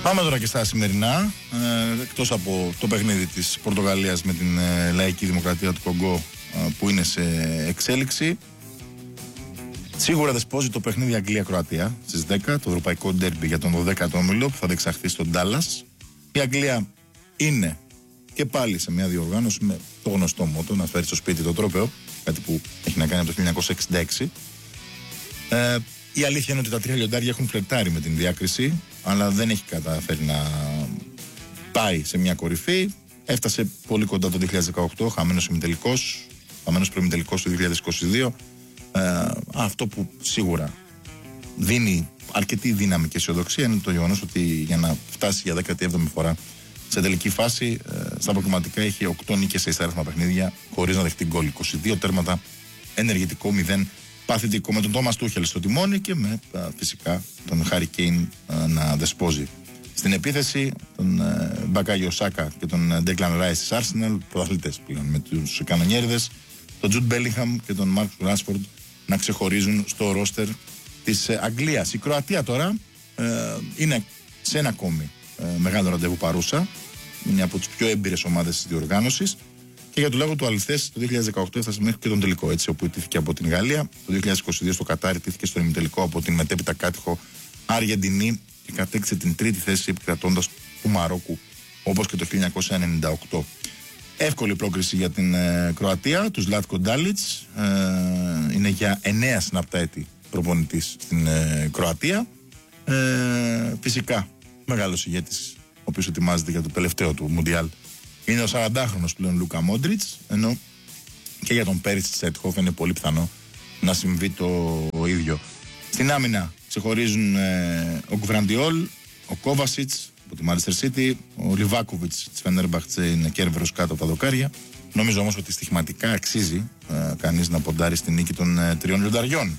Πάμε τώρα και στα σημερινά. Εκτός από το παιχνίδι της Πορτογαλίας με την Λαϊκή Δημοκρατία του Κονγκό που είναι σε εξέλιξη. Σίγουρα δεσπόζει το παιχνίδι Αγγλία-Κροατία στις 10, το ευρωπαϊκό ντέρμπι για τον 12ο όμιλο που θα διεξαχθεί στον Ντάλλας. Η Αγγλία είναι και πάλι σε μια διοργάνωση με το γνωστό μότο να φέρει στο σπίτι το τρόπαιο, κάτι που έχει να κάνει από το 1966. Η αλήθεια είναι ότι τα τρία λιοντάρια έχουν φλερτάρει με την διάκριση, αλλά δεν έχει καταφέρει να πάει σε μια κορυφή. Έφτασε πολύ κοντά το 2018, χαμένος προημιτελικός το 2022. Αυτό που σίγουρα δίνει αρκετή δύναμη και αισιοδοξία είναι το γεγονός ότι για να φτάσει για 17η φορά σε τελική φάση, στα προκριματικά έχει 8 νίκες σε ειστέρασμα παιχνίδια χωρίς να δεχτεί γκολ. 22 τέρματα, ενεργητικό 0 παθητικό, με τον Τόμας Τούχελ στο τιμόνι και με φυσικά τον Χάρι Κέιν να δεσπόζει. Στην επίθεση τον Μπακάγιο Σάκα και τον Ντέκλαν Ράις της Arsenal, πρωταθλητές πλέον με τους κανονιέριδες, τον Τζουντ Μπέλιγχαμ και τον Μάρκους Ράσφορντ να ξεχωρίζουν στο ρόστερ της Αγγλίας. Η Κροατία τώρα είναι σε ένα ακόμη μεγάλο ραντεβού παρούσα. Είναι από τις πιο έμπειρες ομάδες της διοργάνωσης και για το λόγο του αληθές το 2018 έφτασε μέχρι και τον τελικό, έτσι, όπου ιτήθηκε από την Γαλλία. Το 2022 στο Κατάρι ιτήθηκε στον ημιτελικό από την μετέπειτα κάτοχο Αργεντινή και κατέκτησε την τρίτη θέση επικρατώντας του Μαρόκου όπως και το 1998. Εύκολη πρόκριση για την Κροατία, του Ζλάτκο Ντάλιτς. Είναι για 9 συναπτά έτη προπονητής στην Κροατία. Φυσικά μεγάλος ηγέτης, ο οποίος ετοιμάζεται για το τελευταίο του Μουντιάλ, είναι ο 40χρονος πλέον Λούκα Μόντριτς, ενώ και για τον Πέρις της Αιτχόφ είναι πολύ πιθανό να συμβεί το ίδιο. Στην άμυνα ξεχωρίζουν ο Γκβραντιόλ, ο Κόβασιτς από τη Manchester City, ο Λιβάκοβιτς της Φενέρμπαχτσε είναι κέρβερος κάτω από τα δοκάρια. Νομίζω όμως ότι στοιχηματικά αξίζει κανείς να ποντάρει στη νίκη των τριών λιονταριών.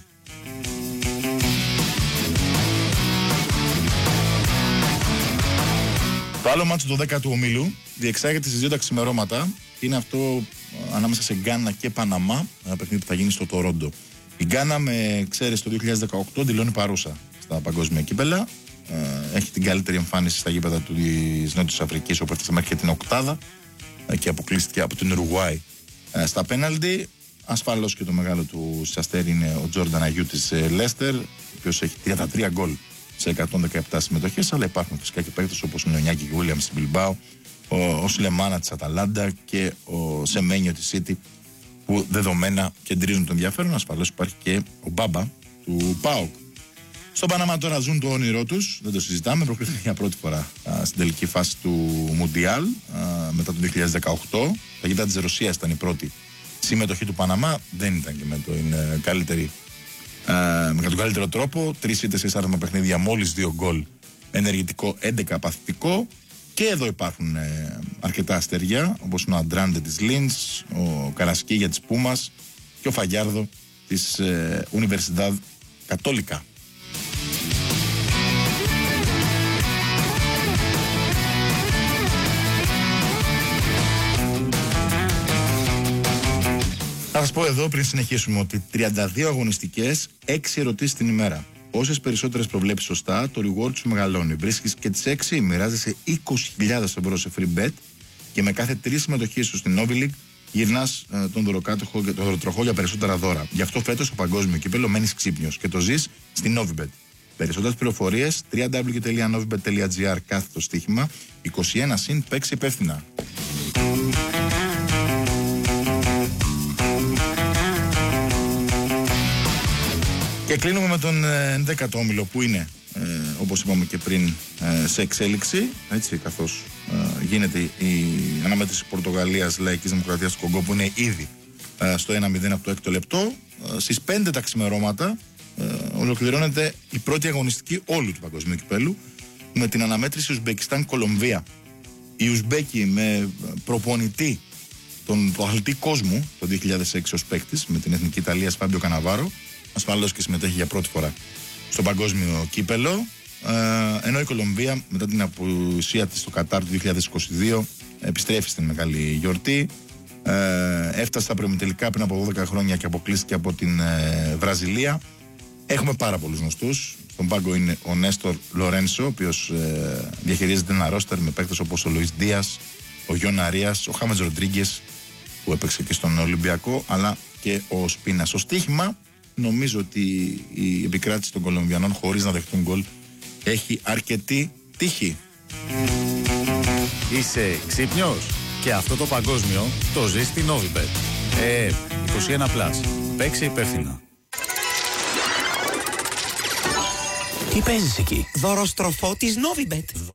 Το άλλο μάτσο του 10ου ομίλου διεξάγεται στις 2 τα ξημερώματα. Είναι αυτό ανάμεσα σε Γκάνα και Παναμά, ένα παιχνίδι που θα γίνει στο Τορόντο. Η Γκάνα, με εξαίρεση το 2018, δηλώνει παρούσα στα παγκόσμια κύπελα. Έχει την καλύτερη εμφάνιση στα γήπεδα της Νότιας Αφρικής, όπου έφτασε μέχρι και την οκτάδα και αποκλείστηκε από την Ουρουγουάη στα πέναλτι. Ασφαλώς και το μεγάλο του αστέρι είναι ο Τζόρνταν Αγιού της Λέστερ, ο οποίος έχει 33 γκολ σε 117 συμμετοχές, αλλά υπάρχουν φυσικά και παίκτες όπως είναι ο Νιάκη Γουίλιαμς στην Μπιλμπάο, ο Σουλεμάνα της Αταλάντα και ο Σεμένιο της Σίτι, που δεδομένα κεντρίζουν τον ενδιαφέρον. Ασφαλώς υπάρχει και ο Μπάμπα του ΠΑΟΚ. Στον Παναμά τώρα ζουν το όνειρό τους, δεν το συζητάμε. Προκρίθηκε για πρώτη φορά στην τελική φάση του Μουντιάλ μετά το 2018. Τα γήπεδα της Ρωσίας ήταν η πρώτη συμμετοχή του Παναμά. Δεν ήταν και με τον καλύτερο τρόπο. 3 ήττες σε 4 παιχνίδια, μόλις 2 γκολ, ενεργητικό 11 παθητικό. Και εδώ υπάρχουν αρκετά αστέρια, όπως είναι ο Αντράντε της Λίνς, ο Καρασκίγια της Πούμας και ο Φαγιάρδο της Universidad Católica. Θα σας πω εδώ πριν συνεχίσουμε ότι 32 αγωνιστικές, 6 ερωτήσεις την ημέρα. Όσες περισσότερες προβλέψεις σωστά, το reward σου μεγαλώνει. Βρίσκεις και τις 6, μοιράζεσαι 20.000 ευρώ σε free bet και με κάθε 3 συμμετοχές σου στην Novi League γυρνάς τον δωροκάτοχο και τον δωροτροχό για περισσότερα δώρα. Γι' αυτό φέτος στο παγκόσμιο κύπελλο μένεις ξύπνιος και το ζεις στην Novibet. Περισσότερες πληροφορίες www.novibet.gr κάθετο στοίχημα 21+, παίξει υπεύθυνα. Και κλείνουμε με τον 11ο όμιλο που είναι, όπως είπαμε και πριν, σε εξέλιξη, έτσι, καθώς γίνεται η αναμέτρηση Πορτογαλίας Λαϊκής Δημοκρατίας του Κονγκό, που είναι ήδη στο 1-0 από το 6ο λεπτό. Στις 5 τα ξημερώματα ολοκληρώνεται η πρώτη αγωνιστική όλου του παγκοσμίου κυπέλου με την αναμέτρηση Ουσμπεκιστάν-Κολομβία. Οι Ουσμπέκοι με προπονητή τον πρωταθλητή κόσμου το 2006 ως παίκτης με την Εθνική Ιταλίας Φάμπιο Καναβάρο, ασφαλώς και συμμετέχει για πρώτη φορά στο παγκόσμιο κύπελο, ενώ η Κολομβία μετά την απουσία της στο Κατάρ του 2022 επιστρέφει στην μεγάλη γιορτή. Έφτασε στα προημιτελικά πριν από 12 χρόνια και αποκλείστηκε από την Βραζιλία. Έχουμε πάρα πολλούς γνωστούς Στον πάγκο είναι ο Νέστορ Λορένσο, ο οποίος διαχειρίζεται ένα ρόστερ με παίκτες όπως ο Λουίς Δίας, ο Γιον Αρίας, ο Χάμετς Ροντρίγκες που έπαιξε και στον Ολυμπιακό, αλλά και ο Σπίνα. Στο στοίχημα, νομίζω ότι η επικράτηση των Κολομβιανών χωρίς να δεχτούν γκολ έχει αρκετή τύχη. Είσαι ξύπνιος? Και αυτό το παγκόσμιο το ζεις στη Novibet. 21+. Παίξε υπεύθυνα. Τι παίζεις εκεί? Δωροστροφό της Novibet.